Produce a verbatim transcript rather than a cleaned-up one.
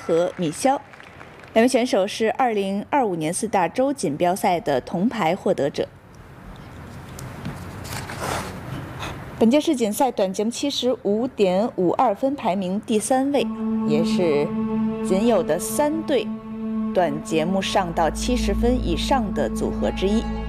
和米肖。两位选手是二零二五年四大洲锦标赛的铜牌获得者。本届世锦赛短节目七十五点五二分排名第三位，也是仅有的三对短节目上到七十分以上的组合之一。